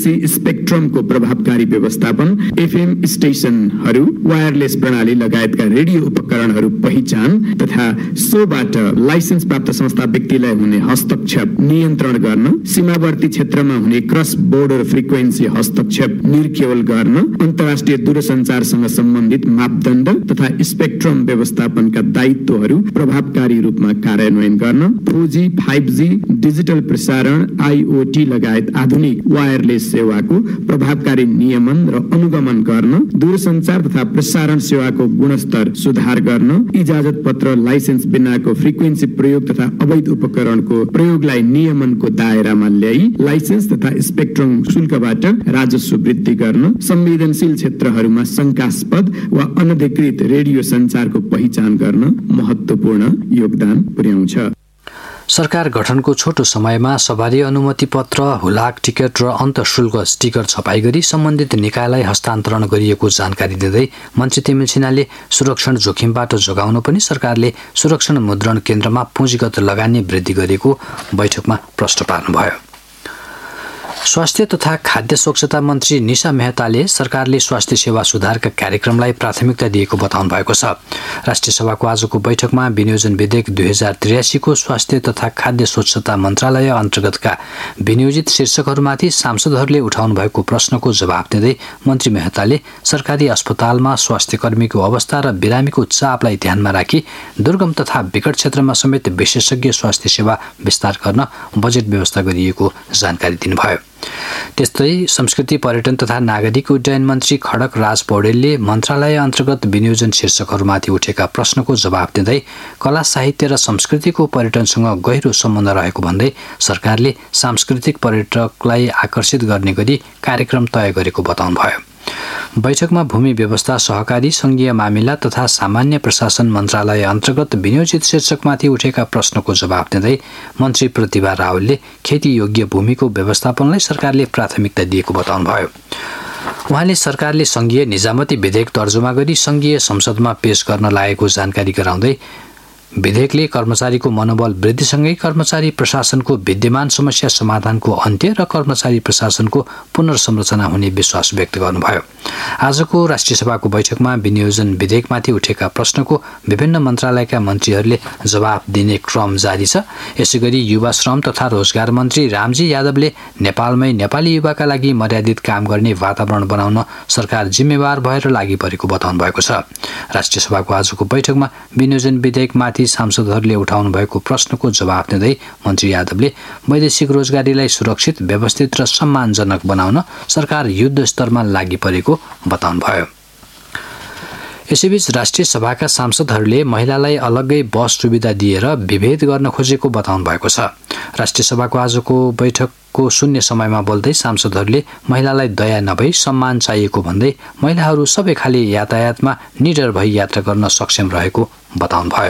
Frequency स्पेक्ट्रमको प्रभावकारी व्यवस्थापन, FM स्टेशनहरू, wireless प्रणाली लगायतका रेडियो उपकरणहरू पहिचान तथा सोबाट लाइसेन्स प्राप्त संस्था व्यक्तिलाई हुने हस्तक्षेप नियन्त्रण गर्न, सीमावर्ती क्षेत्रमा हुने क्रस बोर्डर फ्रिक्वेन्सी हस्तक्षेप निर्केवल गर्न, अन्तर्राष्ट्रिय दूरसञ्चारसँग सम्बन्धित मापदण्ड तथा स्पेक्ट्रम व्यवस्थापनका दायित्वहरू प्रभावकारी रूपमा कार्यान्वयन गर्न, 4G, 5G, डिजिटल प्रसारण, IoT लगायत आधुनिक वायरलेस सेवाको प्रभावकारी नियमन र अनुगमन गर्न, दूरसञ्चार तथा प्रसारण सेवाको गुणस्तर सुधार गर्न, इजाजत पत्र लाइसेन्स बिनाको फ्रिक्वेन्सी प्रयोग तथा अवैध उपकरणको प्रयोगलाई नियमनको दायरामा ल्याई लाइसेन्स तथा स्पेक्ट्रम शुल्कबाट राजस्व वृद्धि गर्न, संवेदनशील क्षेत्रहरूमा शंकास्पद वा अनधिकृत रेडियो सञ्चारको पहिचान गर्न महत्त्वपूर्ण योगदान पुर्याउँछ। सरकार गठनको छोटो समयमा सवारी अनुमति पत्र, हुलाक टिकट र अन्तशुल्क स्टिकर छपाई गरी सम्बन्धित निकायलाई हस्तान्तरण गरिएको जानकारी दिँदै मन्त्री तिमिल सिन्हाले सुरक्षण जोखिमबाट जोगाउन पनि सरकारले सुरक्षण मुद्रण केन्द्रमा पुँजीगत लगानी वृद्धि गरेको बैठकमा प्रश्न पार्नुभयो। स्वास्थ्य तथा खाद्य स्वच्छता मन्त्री निशा मेहताले सरकारले स्वास्थ्य सेवा सुधारका कार्यक्रमलाई प्राथमिकता दिएको बताउनु भएको छ। राष्ट्रिय सभाको आजको बैठकमा विनियोजन विधेयक 2083 को स्वास्थ्य तथा खाद्य स्वच्छता मन्त्रालय अन्तर्गतका विनियोजित शीर्षकहरूमाथि सांसदहरूले उठाउनु भएको प्रश्नको जवाब दिँदै मन्त्री मेहताले सरकारी अस्पतालमा स्वास्थ्य कर्मीको अवस्था र बिरामीको चापलाई ध्यानमा राखी दुर्गम तथा विकट क्षेत्रमा समेत विशेषज्ञ स्वास्थ्य सेवा विस्तार गर्न बजेट व्यवस्था गरिएको जानकारी दिनुभयो। त्यस्तै संस्कृति पर्यटन तथा नागरिक उड्डयन मन्त्री खड्ग राज पौडेलले मन्त्रालय अन्तर्गत विनियोजन शीर्षकहरूमाथि उठेका प्रश्नको जवाब दिँदै कला साहित्य र संस्कृतिको पर्यटनसँग गहिरो सम्बन्ध रहेको भन्दै सरकारले सांस्कृतिक पर्यटकलाई आकर्षित गर्ने गरी कार्यक्रम तय गरेको बताउनुभयो। बैठकमा भूमि व्यवस्था, सहकारी, संघीय मामिला तथा सामान्य प्रशासन मन्त्रालय अन्तर्गत विनियोजित शीर्षकमाथि उठेका प्रश्नको जवाब दिँदै मन्त्री प्रतिभा रावलले खेती योग्य भूमिको व्यवस्थापनलाई सरकारले प्राथमिकता दिएको बताउनुभयो। उहाँले सरकारले संघीय निजामती विधेयक तर्जुमा गरी संघीय संसदमा पेश गर्न लागेको जानकारी गराउँदै विधेयकले कर्मचारीको मनोबल वृद्धिसँगै कर्मचारी प्रशासनको विद्यमान समस्या समाधानको अन्त्य र कर्मचारी प्रशासनको पुनर्संरचना हुने विश्वास व्यक्त गर्नुभयो। आजको राष्ट्रिय सभाको बैठकमा विनियोजन विधेयकमाथि उठेका प्रश्नको विभिन्न मन्त्रालयका मन्त्रीहरूले जवाब दिने क्रम जारी छ। यसैगरी युवा श्रम तथा रोजगार मन्त्री रामजी यादवले नेपालमै नेपाली युवाका लागि मर्यादित काम गर्ने वातावरण बनाउन सरकार जिम्मेवार भएर लागि परेको बताउनु भएको छ। राष्ट्रिय सभाको आजको बैठकमा विनियोजन विधेयकमाथि सांसदहरूले उठाउनु भएको प्रश्नको जवाब दिँदै मन्त्री यादवले वैदेशिक रोजगारीलाई सुरक्षित, व्यवस्थित र सम्मानजनक बनाउन सरकार युद्ध स्तरमा लागि परेको बताउनुभयो। यसैबीच राष्ट्रिय सभाका सांसदहरूले महिलालाई अलग्गै बस सुविधा दिएर विभेद गर्न खोजेको बताउनु भएको छ। राष्ट्रिय सभाको आजको बैठकको शून्य समयमा बोल्दै सांसदहरूले महिलालाई दया नभई सम्मान चाहिएको भन्दै महिलाहरू सबै खाले यातायातमा निडर भई यात्रा गर्न सक्षम रहेको बताउनुभयो।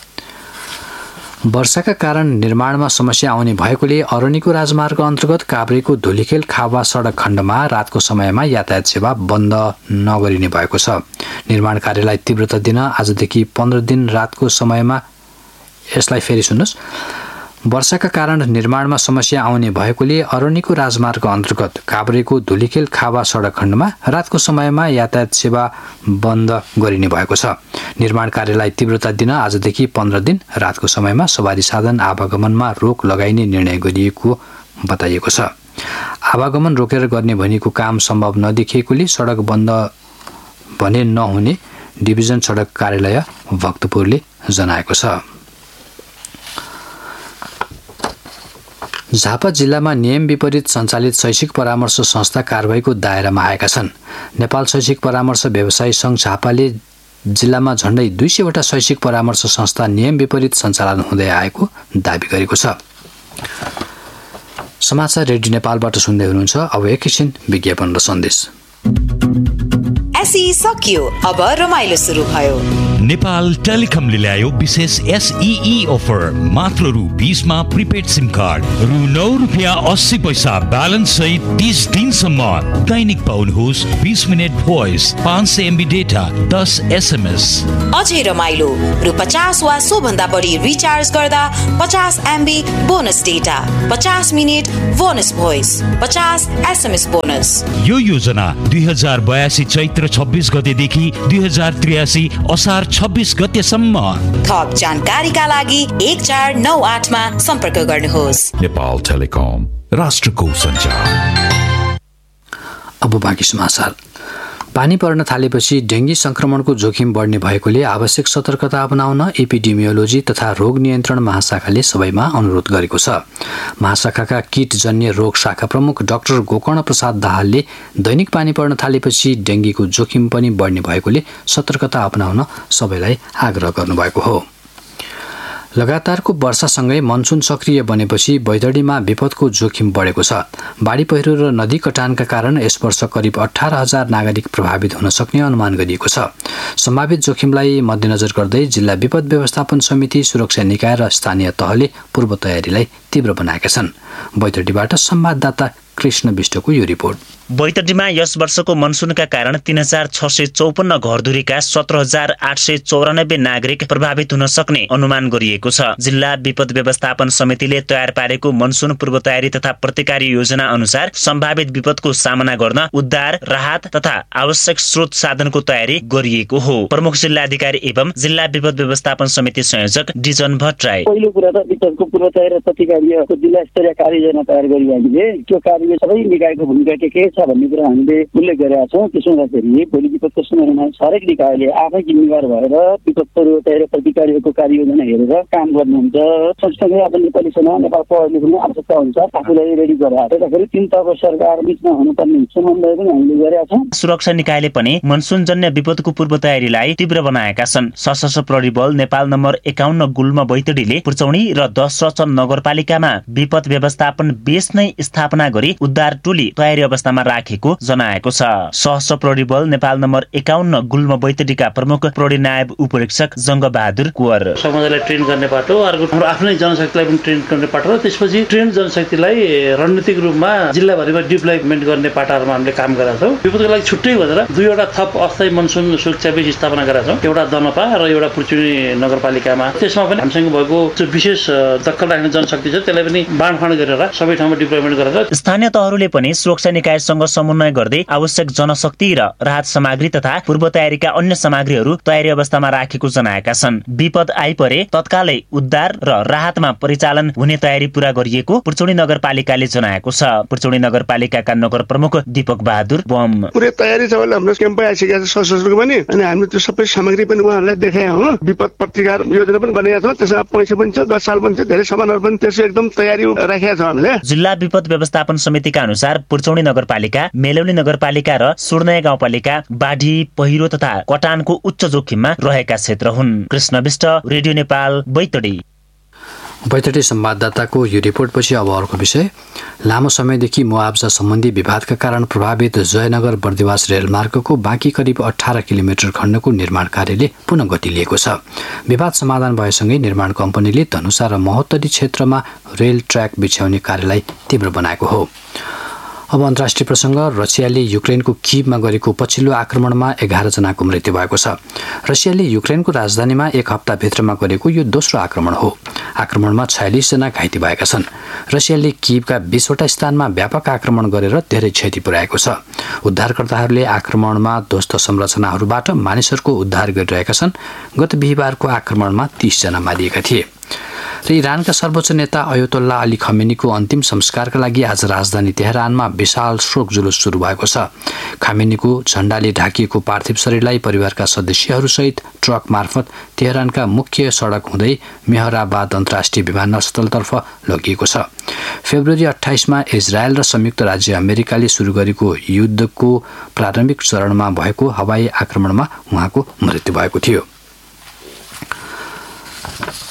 वर्षाका कारण निर्माणमा समस्या आउने भएकोले अरनिको राजमार्ग अन्तर्गत काभ्रेको धुलीखेल खावा सडक खण्डमा रातको समयमा यातायात सेवा बन्द नगरिने भएको छ। निर्माण कार्यलाई तीव्रता दिन आजदेखि 15 दिन रातको समयमा यसलाई फेरि सुन्नुस्। वर्षाका कारण निर्माणमा समस्या आउने भएकोले अरनिको राजमार्ग अन्तर्गत काभ्रेको धुलीखेल खावा सडक खण्डमा रातको समयमा यातायात सेवा बन्द गरिने भएको छ। निर्माण कार्यलाई तीव्रता दिन आजदेखि 15 दिन रातको समयमा सवारी साधन आवागमनमा रोक लगाइने निर्णय गरिएको बताइएको छ। आवागमन रोकेर गर्ने भनिएको काम सम्भव नदेखिएकोले सडक बन्द भने नहुने डिभिजन सडक कार्यालय भक्तपुरले जनाएको छ। झापा जिल्लामा नियम विपरीत सञ्चालित शैक्षिक परामर्श संस्था कारबाहीको दायरामा आएका छन्। नेपाल शैक्षिक परामर्श व्यवसायी सङ्घ झापाले जिल्लामा झण्डै 200 वटा शैक्षिक परामर्श संस्था नियम विपरीत सञ्चालन हुँदै आएको दाबी गरेको छ। समाचार रेडियो नेपालबाट सुन्दै हुनुहुन्छ। अब एकैछिन विज्ञापन र सन्देश। एसई सकियो, अब रमाइलो सुरु भयो। नेपाल टेलिकमले ल्यायो विशेष SEE अफर। मात्र रु 20 मा प्रिपेड सिम कार्ड, रु 9 रुपैयाँ 80 पैसा ब्यालेन्स सहित 30 दिनसम्म। दैनिक पाउनुहोस् 20 minute voice, 500 MB data, 10 SMS। अझै रमाइलो रु 50 वा सो भन्दा बढी रिचार्ज गर्दा 50 MB bonus data, 50 minute bonus voice, 50 SMS bonus. यो योजना 2082 चैत्र 26 गतेदेखि 2083 असार 26 गतेसम्म। थप जानकारीका लागि 1498 मा सम्पर्क गर्नुहोस्। नेपाल टेलिकम, राष्ट्रको सञ्चार। अब बाँकी समाचार। पानी पर्न थालेपछि डेङ्गी संक्रमणको जोखिम बढ्ने भएकोले आवश्यक सतर्कता अपनाउन एपिडेमियोलोजी तथा रोग नियन्त्रण महाशाखाले सबैमा अनुरोध गरेको छ। महाशाखाका कीटजन्य रोग शाखा प्रमुख डाक्टर गोकर्ण प्रसाद दाहालले दैनिक पानी पर्न थालेपछि डेङ्गीको जोखिम पनि बढ्ने भएकोले सतर्कता अपनाउन सबैलाई आग्रह गर्नुभएको हो। लगातारको वर्षासँगै मनसुन सक्रिय बनेपछि बैतडीमा विपदको जोखिम बढेको छ। बाढी पहिरो र नदी कटानका कारण यस वर्ष करिब 18,000 नागरिक प्रभावित हुन सक्ने अनुमान गरिएको छ। सम्भावित जोखिमलाई मध्यनजर गर्दै जिल्ला विपद व्यवस्थापन समिति, सुरक्षा निकाय र स्थानीय तहले पूर्व तयारीलाई तीव्र बनाएका छन्। बैतडीबाट संवाददाता कृष्ण विष्टको यो रिपोर्ट। बैतडीमा यस वर्षको मनसुनका कारण 3,654 घरधुरीका 17,894 नागरिक प्रभावित हुन सक्ने अनुमान गरिएको छ। जिल्ला विपद व्यवस्थापन समितिले तयार पारेको मनसुन पूर्व तयारी तथा प्रतिकारी योजना अनुसार सम्भावित विपदको सामना गर्न उद्धार, राहत तथा आवश्यक स्रोत साधनको तयारी गरिएको हो। प्रमुख जिल्लाधिकारी एवं जिल्ला विपद व्यवस्थापन समिति संयोजक डिजन भट्टराई। पहिलो कुरा त विपदको पूर्व तयारी र प्रतिकारीको जिल्ला स्तरीय कार्ययोजना तयार गरी हामीले त्यो कार्य सबै निकायको भूमिका के छ भन्ने कुरा हामीले उल्लेख गरेका छौँ। त्यसो हुँदाखेरि भोलि विपदको समयमा हरेक निकायले आफै जिम्मेवार भएर विपद पूर्व तयारी प्रतिकारीको कार्ययोजना हेरेर काम गर्नुहुन्छ। सँगसँगै अब नेपाली सेना, नेपाल प्रहरीले पनि आवश्यकता हुन्छ आफूलाई रेडी गराएर त्यसैगरी तीन तहको सरकार बीचमा हुनुपर्ने समन्वय पनि हामीले गरेका छौँ। सुरक्षा निकायले पनि मनसुनजन्य विपदको पूर्व तयारीलाई तीव्र बनाएका छन्। सशस्त्र प्रहरी बल नेपाल नम्बर 51 गुल्म बैतडीले पुर्चौनी र 10 रचन नगरपालिकामा विपद व्यवस्थापन बेस नै स्थापना गरी उद्धार टोली तयारी अवस्थामा राखेको जनाएको छ। सशस्त्र प्रहरी बल नेपाल नम्बर 51 गुल्म बैतडीका प्रमुख प्रहरी नायब उपरीक्षक जंग बहादुर कुवर। समुदायलाई ट्रेन गर्ने बाटो, अर्को हाम्रो आफ्नै जनशक्तिलाई पनि ट्रेन गर्ने बाटो र त्यसपछि ट्रेन जनशक्तिलाई रणनीतिक रूपमा जिल्लाभरिमा डिप्लयमेन्ट गर्ने पाटाहरूमा हामीले काम गरेका छौँ। विपदको लागि छुट्टै भनेर 2वटा थप अस्थायी मनसुन सुरक्षा बेस स्थापना गरेका छौँ, एउटा दनपा र एउटा पुर्चौनी नगरपालिकामा। त्यसमा पनि हामीसँग भएको विशेष दक्कल राख्ने जनशक्ति छ, त्यसलाई पनि बाँडफाँड गरेर सबै ठाउँमा डिप्लयमेन्ट गरेर। स्थानीय तहहरूले पनि सुरक्षा निकायसँग समन्वय गर्दै आवश्यक जनशक्ति र राहत सामग्री तथा पूर्व तयारीका अन्य सामग्रीहरू तयारी अवस्थामा राखेको जनाएका छन्। विपद आइपरे तत्कालै उद्धार र राहतमा परिचालन हुने तयारी पूरा गरिएको पुर्चौनी नगरपालिकाले जनाएको छ। पुर्चौनी नगरपालिकाका नगर प्रमुख दीपक बहादुर बम। पुरै तयारी छ, हाम्रो क्याम्प आइसकेको छ सशस्त्रको पनि, अनि हामीले त्यो सबै सामग्री पनि उहाँहरूलाई देखाएँ हो। विपद प्रतिकार योजना पनि बनाएका छौँ, त्यसमा पैसा पनि छ, 10 साल पनि छ, धेरै सामानहरू पनि त्यसो एकदम तयारी राखेका छौँ हामीले। जिल्ला विपद व्यवस्थापन समितिका अनुसार पुर्चौनी नगरपालिका, मेलौली नगरपालिका र सुर्नया गाउँपालिका बाढी, पहिरो तथा कटानको उच्च जोखिममा रहेका क्षेत्र हुन्। कृष्ण विष्ट, रेडियो नेपाल, बैतडी। बैतडी संवाददाताको यो रिपोर्टपछि अब अर्को विषय। लामो समयदेखि मुआब्जा सम्बन्धी विवादका कारण प्रभावित जयनगर बर्दिवास रेलमार्गको बाँकी करिब 18 किलोमिटर खण्डको निर्माण कार्यले पुनः गति लिएको छ। विवाद समाधान भएसँगै निर्माण कम्पनीले धनुषा र महोत्तरी क्षेत्रमा रेल ट्र्याक बिछ्याउने कार्यलाई तीव्र बनाएको हो। अब अन्तर्राष्ट्रिय प्रसङ्ग। रसियाले युक्रेनको कीवमा गरेको पछिल्लो आक्रमणमा 11 जनाको मृत्यु भएको छ। रसियाले युक्रेनको राजधानीमा एक हप्ताभित्रमा गरेको यो दोस्रो आक्रमण हो। आक्रमणमा 46 जना घाइते भएका छन्। रसियाले कीवका 20वटा स्थानमा व्यापक आक्रमण गरेर धेरै क्षति पुर्याएको छ। उद्धारकर्ताहरूले आक्रमणमा ध्वस्त संरचनाहरूबाट मानिसहरूको उद्धार गरिरहेका छन्। गत बिहिबारको आक्रमणमा 30 जना मारिएका थिए। र इरानका सर्वोच्च नेता अयतोल्ला अली खमेनीको अन्तिम संस्कारका लागि आज राजधानी तेहरानमा विशाल शोक जुलुस सुरु भएको छ। खमेनीको झण्डाले ढाकिएको पार्थिव शरीरलाई परिवारका सदस्यहरूसहित ट्रक मार्फत तेहरानका मुख्य सडक हुँदै मेहराबाद अन्तर्राष्ट्रिय विमानस्थलतर्फ लगिएको छ। फेब्रुअरी 28मा इजरायल र संयुक्त राज्य अमेरिकाले सुरु गरेको युद्धको प्रारम्भिक चरणमा भएको हवाई आक्रमणमा उहाँको मृत्यु भएको थियो।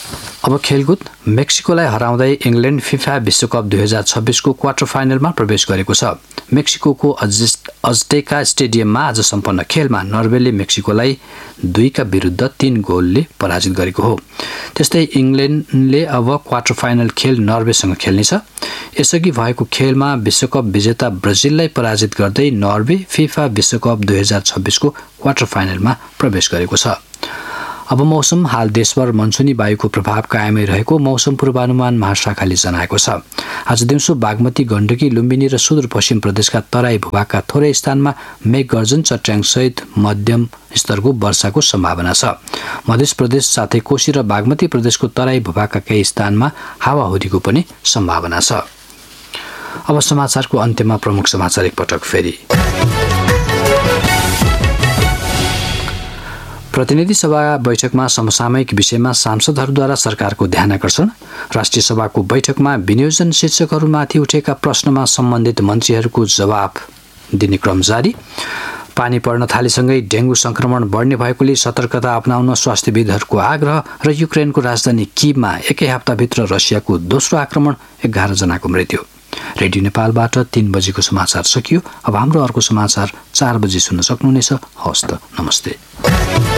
अब खेलकुद मेक्सिकोलाई हराउँदै इङ्ल्यान्ड फिफा विश्वकप 2026 को क्वार्टर फाइनलमा प्रवेश गरेको छ। मेक्सिकोको अजटेका स्टेडियममा आज सम्पन्न खेलमा नर्वेले मेक्सिकोलाई 2-3 गोलले पराजित गरेको हो। त्यस्तै इङ्ल्यान्डले अब क्वार्टर फाइनल खेल नर्वेसँग खेल्नेछ। यसअघि भएको खेलमा विश्वकप विजेता ब्राजिललाई पराजित गर्दै नर्वे फिफा विश्वकप 2026 को क्वार्टर फाइनलमा प्रवेश गरेको छ। अब मौसम। हाल देशभर मनसुनी वायुको प्रभाव कायमै रहेको मौसम पूर्वानुमान महाशाखाले जनाएको छ। आज दिउँसो बागमती, गण्डकी, लुम्बिनी र सुदूरपश्चिम प्रदेशका तराई भूभागका थोरै स्थानमा मेघगर्जन, चट्याङसहित मध्यम स्तरको वर्षाको सम्भावना छ। मध्य प्रदेश साथै कोशी र बागमती प्रदेशको तराई भूभागका केही स्थानमा हावाहुरीको पनि सम्भावना छ। अब समाचारको अन्त्यमा प्रमुख समाचार एकपटक फेरि। प्रतिनिधि सभा बैठकमा समसामयिक विषयमा सांसदहरूद्वारा सरकारको ध्यानकर्षण। राष्ट्रिय सभाको बैठकमा विनियोजन शीर्षकहरूमाथि उठेका प्रश्नमा सम्बन्धित मन्त्रीहरूको जवाब दिने क्रम जारी। पानी पर्न थालेसँगै डेङ्गु संक्रमण बढ्ने भएकोले सतर्कता अपनाउन स्वास्थ्यविदहरूको आग्रह र युक्रेनको राजधानी कीवमा एकै हप्ताभित्र रसियाको दोस्रो आक्रमण, 11 जनाको मृत्यु। रेडियो नेपालबाट 3 बजेको समाचार सकियो। अब हाम्रो अर्को समाचार 4 बजे सुन्न सक्नुहुनेछ। हवस् त, नमस्ते।